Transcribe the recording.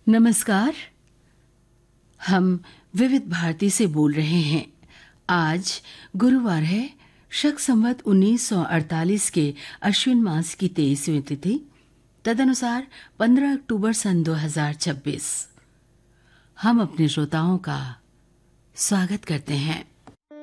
नमस्कार। हम विविध भारती से बोल रहे हैं। आज गुरुवार है, शक संवत 1948 के अश्विन मास की 23वीं तिथि, तदनुसार 15 अक्टूबर सन 2026। हम अपने श्रोताओं का स्वागत करते हैं।